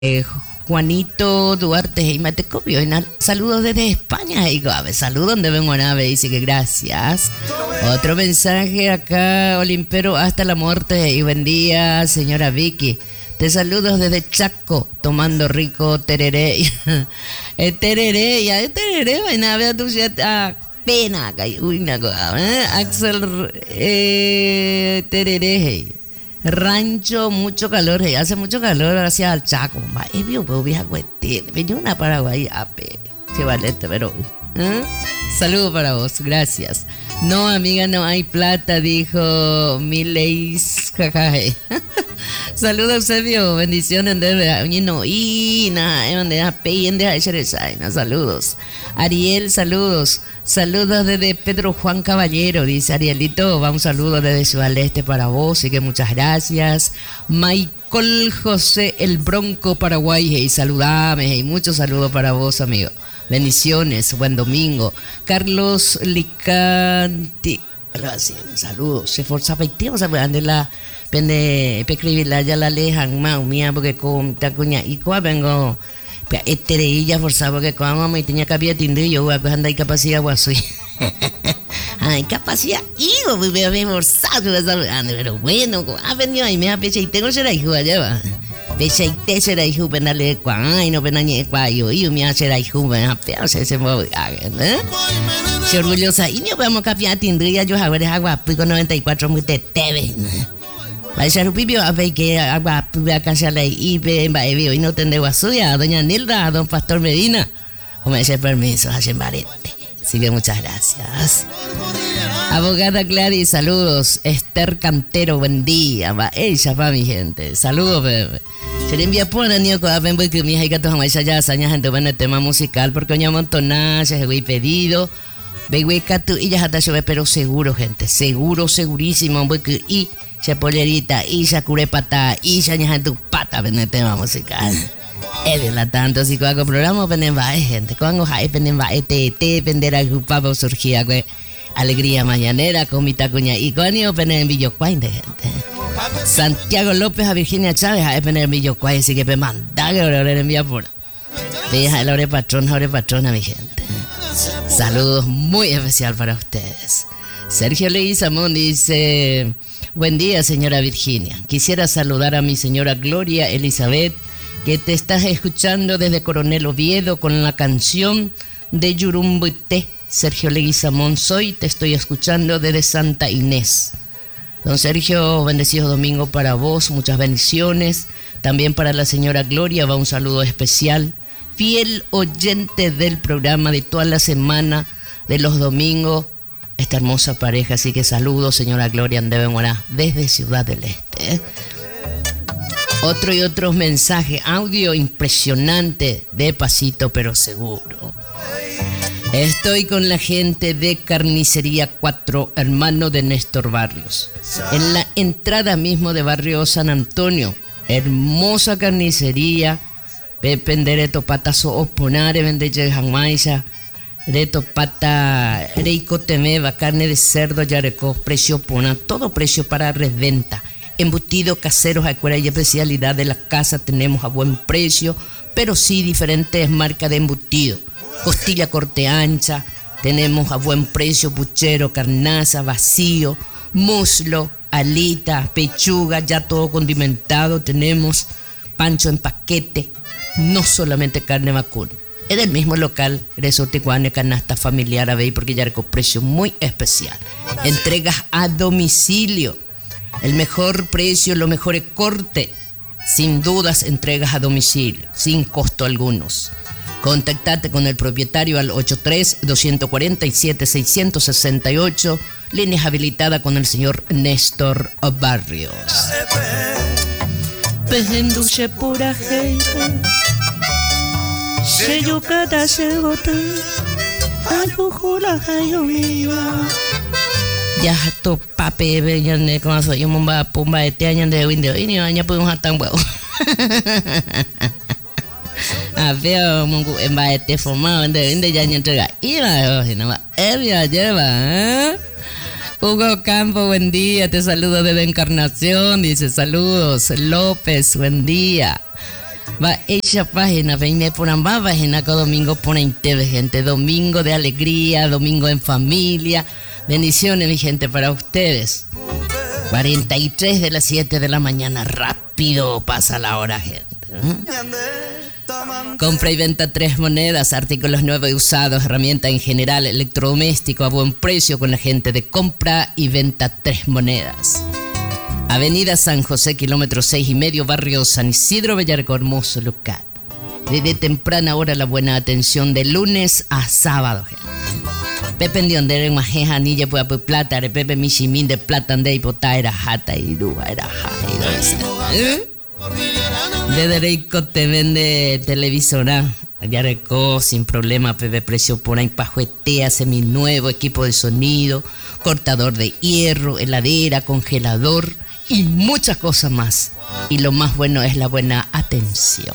Eh, Juanito Duarte y Matecopio. Saludos desde España. Y saludos donde vengo a dice que gracias. Otro mensaje acá, Olimpero, hasta la muerte. Y buen día, señora Vicky. Te saludos desde Chaco, tomando rico tereré. Tereré, ya tereré, bueno, veo tu pena, uy, una cosa, Axel, tereré. Rancho, mucho calor, hace mucho calor hacia el Chaco. Es bien, pues, vieja cuestión. Venía una Paraguay, qué valente, pero. Saludo para vos, gracias. No, amiga, no hay plata, dijo Mileis, jajaje. Saludos, Eusebio, bendiciones de no y nada, saludos. Ariel, saludos. Saludos desde Pedro Juan Caballero, dice Arielito, va un saludo desde Ciudad del Este para vos, así que muchas gracias. Michael José, el Bronco Paraguay, y saludame, y muchos saludos para vos, amigo. Bendiciones, buen domingo. Carlos Licanti, saludos. Se forza peiteo, se puede andar la pende escribirla ya la lejan más mía porque con tacuña y cuál vengo ella forzaba porque cuando me tenía que había tindido yo voy a anda y capacidad guasoy. Ay, capacidad hijo me había forzado pero bueno ha venido ahí me ha peche y tengo será hijo allá va peche y te será hijo penale cuán y no penañe cuayo y me hace hijo me ha peor se mueve se orgullosa y no vamos a cambiar tindría yo a ver agua pico 94 muy te teve. Va a ser un pipio a ver que agua a casarle y y no tendré suya, a doña Nilda, a don Pastor Medina. Como ese permiso, hacen barete. Así que muchas gracias. Abogada Gladys, saludos. Esther Cantero, buen día. Va, ella va mi gente. Saludos, bebé. Se le envía por el niño con la que mi hija gatos jamás ya hazañas gente en el tema musical porque oña montonaje, se voy pedido. Ve catu y ya hasta llover, pero seguro, gente. Seguro, segurísimo. Y se pollerita, y se curepata, y se añaja tu pata en el tema musical. Es de la tanto, si cuando programa venden va, gente. Cuando hay venden va, te venderá el pavo surgía, güey. Alegría mañanera con mi tacuña. Y cuando venden en Villocuay, de gente. Santiago López a Virginia Chávez, a vender en Villocuay, así que me manda que ahora envía por. Deja el ore patrona, mi gente. Saludos muy especial para ustedes. Sergio Leguizamón dice: buen día, señora Virginia. Quisiera saludar a mi señora Gloria Elizabeth, que te estás escuchando desde Coronel Oviedo con la canción de Yurumbuité. Sergio Leguizamón soy, te estoy escuchando desde Santa Inés. Don Sergio, bendecido domingo para vos, muchas bendiciones. También para la señora Gloria va un saludo especial. Fiel oyente del programa de toda la semana, de los domingos. Esta hermosa pareja, así que saludos, señora Gloria Andevemora, desde Ciudad del Este. Otro y otros mensajes, audio impresionante, de pasito pero seguro. Estoy con la gente de Carnicería 4 Hermano de Néstor Barrios, en la entrada mismo de Barrio San Antonio. Hermosa carnicería, Pependere Topatazo Oponare, Vendeye Janmaisa. Reto pata, reico temeva, carne de cerdo, yareco, precio pona, todo precio para reventa. Embutidos caseros, acuera y especialidad de la casa tenemos a buen precio, pero sí diferentes marcas de embutido. Costilla corte ancha, tenemos a buen precio, puchero, carnaza, vacío, muslo, alita, pechuga, ya todo condimentado. Tenemos pancho en paquete, no solamente carne vacuna. Es del mismo local, Resorte Guane, canasta familiar, a ver, porque ya con precio muy especial. Entregas a domicilio, el mejor precio, los mejores cortes, sin dudas, entregas a domicilio, sin costo algunos. Contactate con el propietario al 83-247-668, líneas habilitadas con el señor Néstor Barrios. Pejenduche pura gente. Se yo cada se bota, ayujula ayumiwa. Ya to pape veñan de con eso yo mumba pumba de año de window y ni año podemos estar huevo. A ver, mungu en va este formado de ya ni entrega. Y la no va, lleva, Hugo Campo, buen día, te saludo desde Encarnación, dice saludos. López, buen día. Va ella página, venme por ambas páginas que domingo pone TV, gente. Domingo de alegría, domingo en familia. Bendiciones, mi gente, para ustedes. 43 de las 7 de la mañana, rápido pasa la hora, gente. Compra y venta 3 monedas, artículos nuevos y usados, herramienta en general, electrodoméstico a buen precio con la gente de Compra y Venta 3 monedas. Avenida San José, kilómetro 6,5, barrio San Isidro, Bellarco, hermoso local. Desde temprana hora la buena atención de lunes a sábado, gente. Pepe en Diondere, Majeja, Nilla, Puapu, Plata, Pepe, Michimin, de Plata, Ande, Ipota, era Jata, Irúa, era Jata, de Derecho te vende televisora, Yareco, sin problema, Pepe, precio por ahí, pajuetea, seminuevo, equipo de sonido, cortador de hierro, heladera, congelador y muchas cosas más. Y lo más bueno es la buena atención.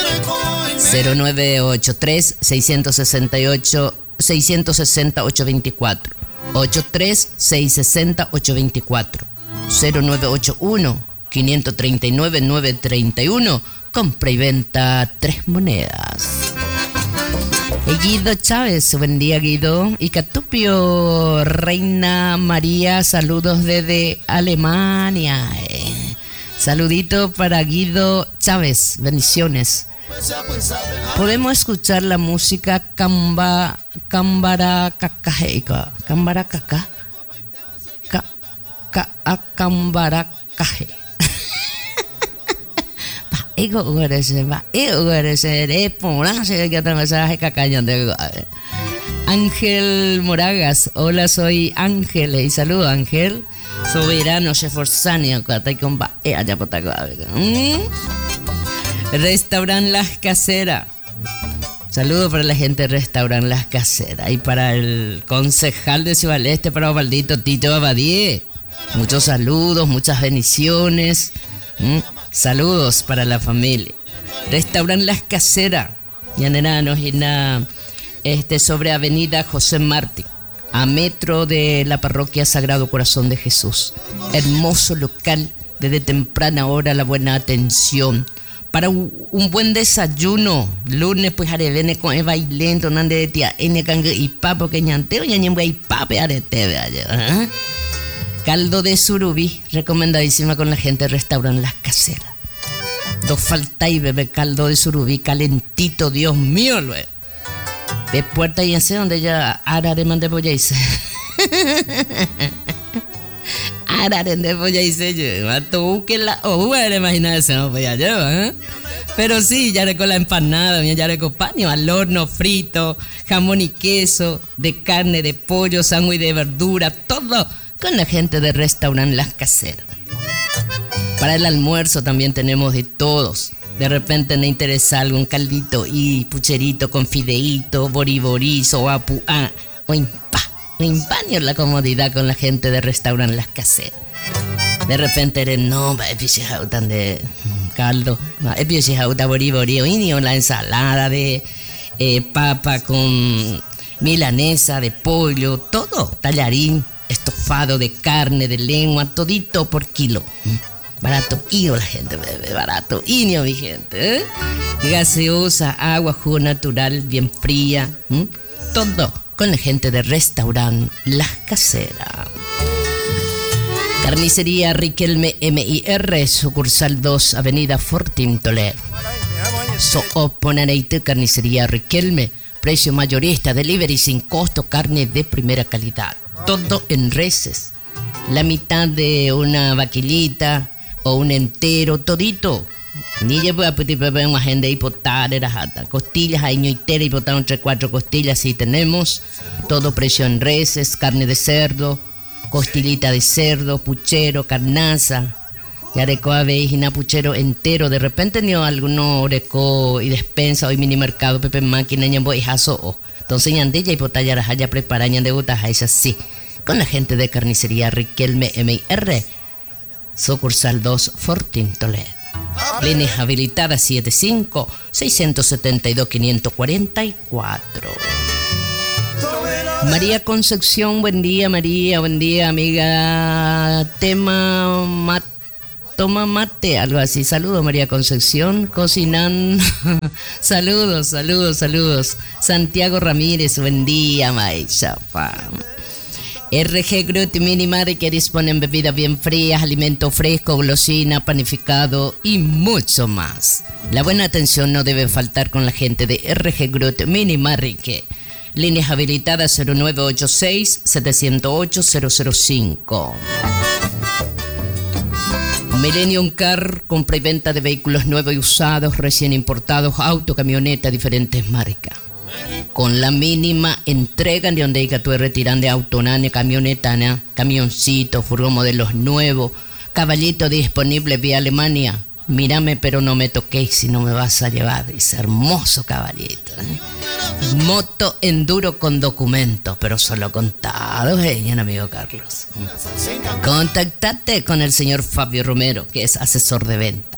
0983 668 660 824 83 660 824 0981 539 931. Compra y venta 3 monedas. Guido Chávez, buen día, Guido. Y Catupio, Reina María, saludos desde Alemania. Saludito para Guido Chávez, bendiciones. Podemos escuchar la música Cámbara Cacajeica. Cámbara Caca. Cámbara Caje. Ángel Moragas, hola, soy Ángel y saludo, Ángel. Soberano Sheforzania, Restaurant Las Caseras. Saludos para la gente de Restaurant Las Caseras y para el concejal de Ciudad del Este, para Ovaldito Tito Abadie. Muchos saludos, muchas bendiciones. Saludos para la familia. Restaurant Las Caseras. Yaneranos sobre Avenida José Martí, a metro de la parroquia Sagrado Corazón de Jesús. Hermoso local, desde temprana hora la buena atención. Para un buen desayuno, lunes pues arevene con el bailento, nande de tía, ene cangue y papo que ñanteo, ñañembe y pape arete de allá. Caldo de surubí, recomendadísima con la gente de Restaurant Las Caseras. Dos falta y bebé caldo de surubí calentito, Dios mío, luego. De puerta y ese donde ya arare mande boya dice. Arare de boya dice yo. Mato que la de imagínate, no voy a llevar, Pero sí, ya con la empanada, ya con paño al horno, frito, jamón y queso, de carne, de pollo, sándwich de verdura, todo con la gente de Restaurant Las Caseras. Para el almuerzo también tenemos de todos. De repente me interesa algo, un caldito y pucherito con fideíto, boriborizo, apuá, o impaño la comodidad con la gente de Restaurant Las Caseras. De repente eres no, va a tan de caldo, va a boriborio, y la ensalada de papa con milanesa de pollo, todo, tallarín, estofado de carne, de lengua, todito por kilo. Barato, la gente bebe, barato, mi gente, gaseosa, agua, jugo natural, bien fría, todo con la gente de Restaurant Las Caseras. Carnicería Riquelme MIR, sucursal 2, Avenida Fortín Toledo. Oponaneite, Carnicería Riquelme, precio mayorista, delivery sin costo, carne de primera calidad, todo en reses, la mitad de una vaquillita o un entero, todito. Ni llevo a pedir una agenda y potar era jata. Costillas, año y tera y botar entre 4 costillas. Sí tenemos todo precio en reses, carne de cerdo, costilita de cerdo, puchero, carnaza. Yareco aveijina, puchero entero. De repente ni alguno oreco y despensa hoy mini mercado, pepe máquina, ñambo y jaso. Entonces ñandella y potallar ya preparañan de botas, es así. Con la gente de Carnicería Riquelme MIR. Sucursal 2, Fortín Toledo. Líneas habilitadas 75-672-544. María Concepción, buen día, María, buen día, amiga. Tema toma mate, algo así. Saludos María Concepción, cocinando. Saludos, saludos, saludos. Santiago Ramírez, buen día, Maichapa. RG Groot Minimar, que disponen bebidas bien frías, alimento fresco, golosina, panificado y mucho más. La buena atención no debe faltar con la gente de RG Groot Minimar, que líneas habilitadas 0986-708-005. Millennium Car, compra y venta de vehículos nuevos y usados, recién importados, auto, camioneta, diferentes marcas. Con la mínima entrega de donde diga tú retiran de autonane, camionetana, camioncito, furgón modelos nuevos, caballito disponible vía Alemania. Mírame pero no me toquéis si no me vas a llevar ese hermoso caballito. Moto enduro con documentos, pero solo contados, amigo Carlos. Contactate con el señor Fabio Romero, que es asesor de venta.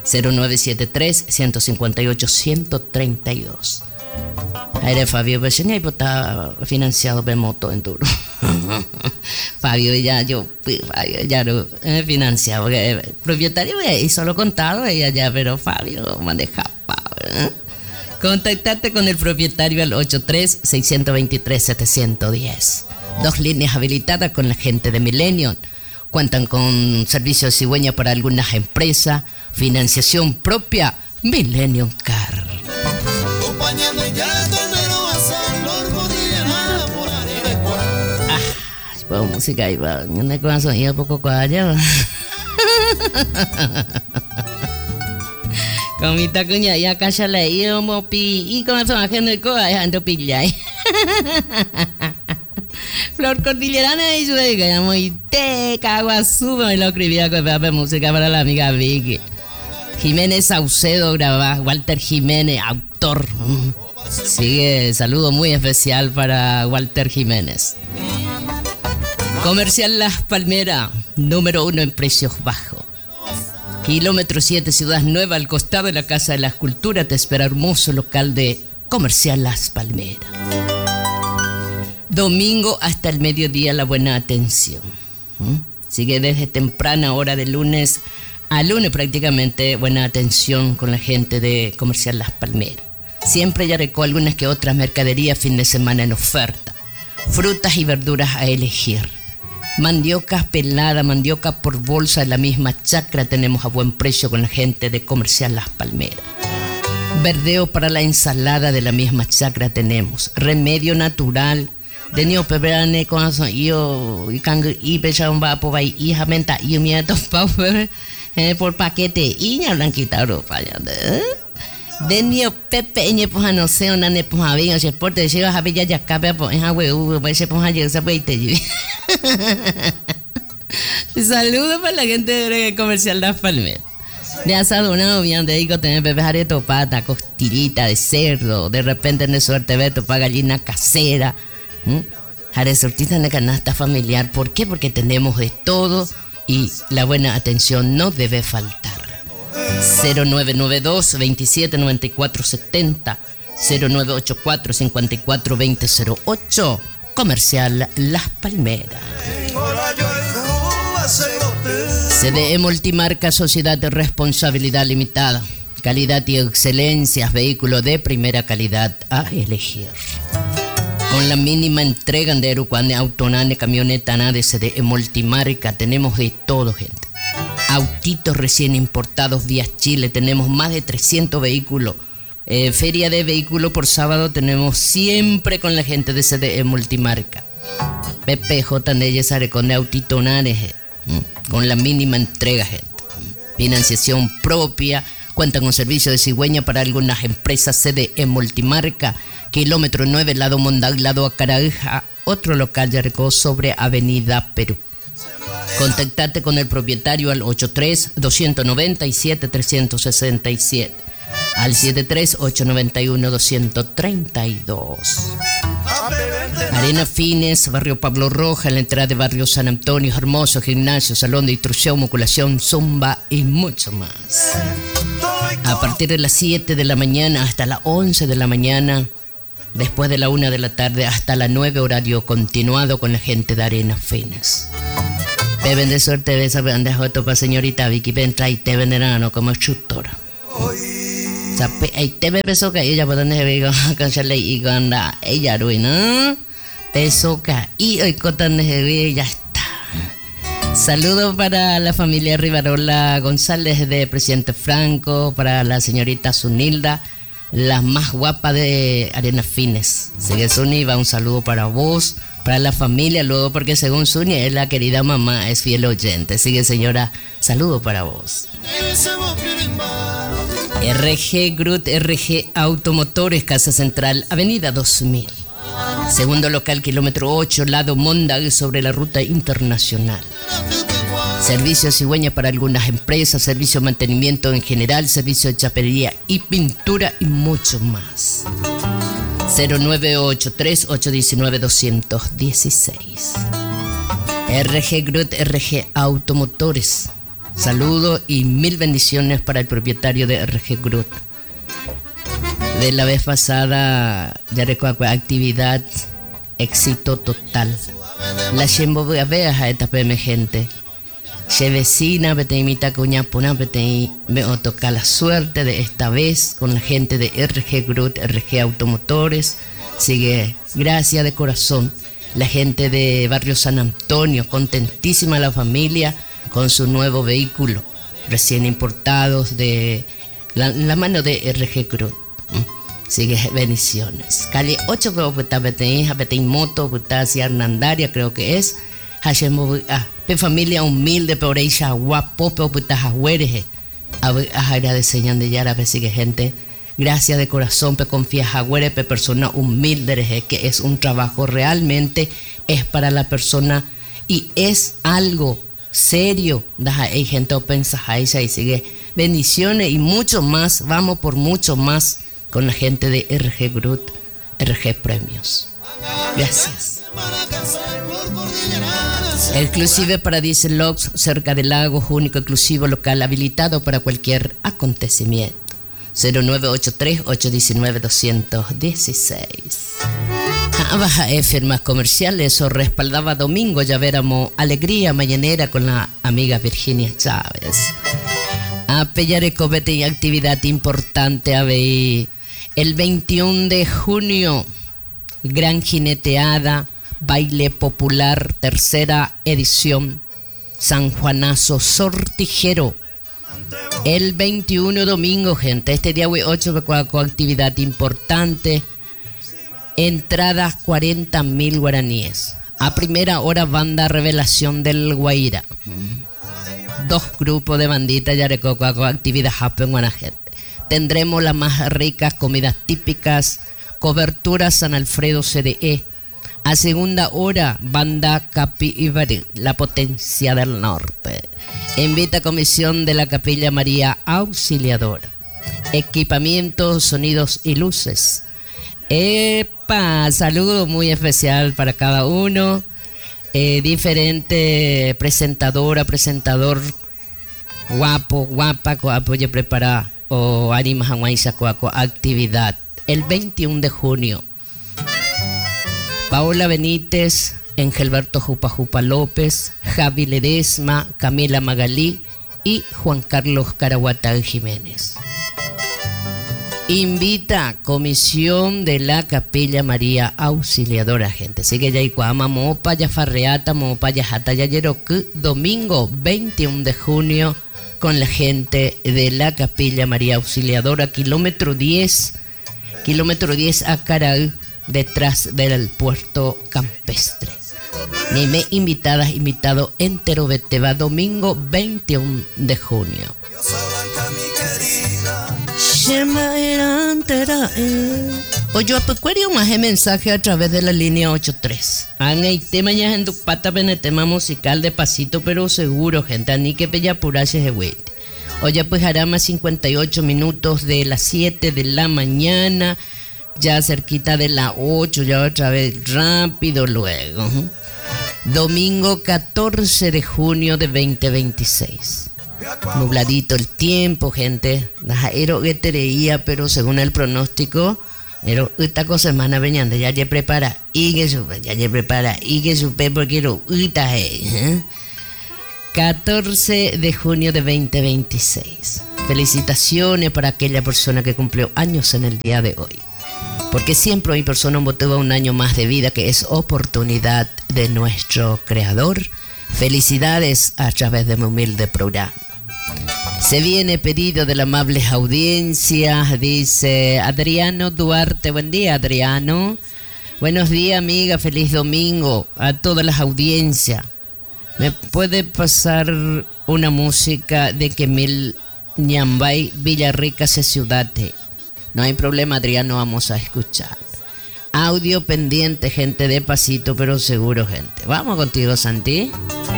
0973-158-132. Aire Fabio, pues ya está financiado de moto enduro. Fabio ya lo he financiado, porque propietario y solo contado ella ya, pero Fabio maneja. Contactate con el propietario al 83-623-710. 2 líneas habilitadas con la gente de Millennium. Cuentan con servicio de cigüeña para algunas empresas, financiación propia, Millennium Car. Pues música iba, una cosa sonido poco cuadra. Con mi tacuña ya calla la yo mopi y con eso ajeno de coa dejando pillay. Flor Cordillerana y yo digo, ya muy teca, Guazú, me lo escribía con música para la amiga Vicky. Jiménez Saucedo graba, Walter Jiménez, autor. Sigue, saludo muy especial para Walter Jiménez. Comercial Las Palmeras, número 1 en precios bajos. Kilómetro 7, Ciudad Nueva, al costado de la Casa de la Escultura, te espera hermoso local de Comercial Las Palmeras. Domingo hasta el mediodía la buena atención. Sigue desde temprana hora de lunes a lunes prácticamente buena atención con la gente de Comercial Las Palmeras. Siempre ya recó algunas que otras mercaderías fin de semana en oferta. Frutas y verduras a elegir. Mandioca pelada, mandioca por bolsa de la misma chacra tenemos a buen precio con la gente de Comercial Las Palmeras. Verdeo para la ensalada de la misma chacra tenemos. Remedio natural de neopebrane con yo y pecha un vapo y jamenta y miedo por paquete y ña blanquita fallando. De nio pepe ñe pues no sé una ne pues había se porte se va a ver ya cabe pues en agua pues se pues ayer se puede. Saludos para la gente de Comercial Las Palmeras. De asado una obvia de digo tener pepe jareto pata, costillita de cerdo, de repente en suerte veto para gallina casera. Jare sortita en la canasta familiar. ¿Por qué? Porque tenemos de todo y la buena atención no debe faltar. 0992 27 94 70 0984 54 20 08 Comercial Las Palmeras. CDE Multimarca, Sociedad de Responsabilidad Limitada. Calidad y excelencias, vehículo de primera calidad a elegir. Con la mínima entrega de Erucuane, Autonane, camioneta, de CDE Multimarca, tenemos de todo, gente. Autitos recién importados vía Chile, tenemos más de 300 vehículos. Feria de vehículos por sábado tenemos siempre con la gente de CDE Multimarca. PPJ Neyes Arecone Autitonares, con la mínima entrega, gente. Financiación propia, cuentan con servicio de cigüeña para algunas empresas. CDE Multimarca, kilómetro 9, lado Mondag, lado Acaraja, otro local de Areco sobre Avenida Perú. Contactate con el propietario al 83-297-367, al 73-891-232. Arena Fines, Barrio Pablo Roja, en la entrada de Barrio San Antonio, hermoso gimnasio, salón de instrucción, musculación, zumba y mucho más. A partir de las 7 de la mañana hasta las 11 de la mañana, después de la 1 de la tarde hasta las 9, horario continuado con la gente de Arena Fines. Beben de suerte de esa banda de topa señorita Vicky Pentra y te venderán como chutor. O sea, ahí te bebe soca ella por donde se ve con Charlie y con la ella ruina. Te soca y hoy con donde se ve ya está. Saludos para la familia Rivarola González de Presidente Franco, para la señorita Zunilda, la más guapa de Arenas Fines. Sigue Zuni, va un saludo para vos, para la familia, luego porque según Zuni es la querida mamá, es fiel oyente. Sigue señora, saludo para vos. RG Grut, RG Automotores, Casa Central, Avenida 2000. Segundo local, kilómetro 8, lado Mondag, sobre la ruta internacional. Servicio cigüeña para algunas empresas, servicio de mantenimiento en general, servicio de chapería y pintura y mucho más. 0983-819-216. RG Grut, RG Automotores. Saludo y mil bendiciones para el propietario de RG Grut. De la vez pasada, ya recuerdo, actividad, éxito total. La Shembo voy a ver a esta PM gente. Se vecina, vete imita cuña puna, vete me toca la suerte de esta vez con la gente de RG Grut, RG Automotores. Sigue, gracias de corazón. La gente de Barrio San Antonio, contentísima la familia con su nuevo vehículo, recién importados de la mano de RG Grut. Sigue, bendiciones. Calle 8, pero vete moto, hacia Hernandaria, creo que es. Pe familia humilde, por ella guapo, pero jaguereje. Agradecen de Yara, sigue gente. Gracias de corazón, pe confía jaguere, pe persona humilde, que es un trabajo realmente, es para la persona y es algo serio. Hay gente que piensa ahí sigue. Bendiciones y mucho más, vamos por mucho más con la gente de RG Grut, RG Premios. Gracias. Exclusive Paradise Lodge, cerca del lago, único exclusivo local habilitado para cualquier acontecimiento. 0983-819-216. Baja firmas comerciales o respaldaba domingo, ya veramos alegría mañanera con la amiga Virginia Chávez. A Pellareco vete y actividad importante a ver. El 21 de junio, gran jineteada, baile popular, tercera edición, San Juanazo Sortijero. El 21 domingo, gente, este día 8 con actividad importante, entradas 40.000 guaraníes. A primera hora, banda Revelación del Guaira. 2 grupos de banditas ya con actividad happen buena gente. Tendremos las más ricas comidas típicas, cobertura San Alfredo CDE. A segunda hora, banda Capi Ibarí, la potencia del norte. Invita comisión de la Capilla María Auxiliadora. Equipamientos, sonidos y luces. ¡Epa! Saludo muy especial para cada uno. Diferente presentadora, presentador, guapo, guapa, apoyo preparada. O Animas Aguaiza Coaco, actividad el 21 de junio. Paola Benítez, Engelberto Jupa López, Javi Ledesma, Camila Magalí y Juan Carlos Caraguatán Jiménez. Invita comisión de la Capilla María Auxiliadora, gente. Sigue ya Iguama, Mopa, ya Farreata, Mopa, ya Jata, ya Yeroku, domingo 21 de junio. Con la gente de la Capilla María Auxiliadora, kilómetro 10 a Caral, detrás del puerto campestre. Nime invitadas, invitado entero Beteba, domingo 21 de junio. Oye, apecuario más de mensaje a través de la línea 83. Hay temas ya en tu pata en tema musical de pasito pero seguro, gente. Ni que pella puraches de güey. Oye, pues hará más 58 minutos de las 7 de la mañana. Ya cerquita de las 8, ya otra vez rápido luego. Domingo 14 de junio de 2026. Nubladito el tiempo, gente. Era pero según el pronóstico, pero esta cosa semana veñando, ya se prepara y que supe, porque quiero 14 de junio de 2026. Felicitaciones para aquella persona que cumplió años en el día de hoy. Porque siempre hay persona motiva un año más de vida, que es oportunidad de nuestro Creador. Felicidades a través de mi humilde programa. Se viene pedido de la amable audiencia, dice Adriano Duarte. Buen día, Adriano. Buenos días, amiga, feliz domingo a todas las audiencias. ¿Me puede pasar una música de Kemil Ñambay, Villarrica, Ciudate? No hay problema, Adriano, vamos a escuchar. Audio pendiente, gente, de pasito, pero seguro, gente. Vamos contigo, Santi.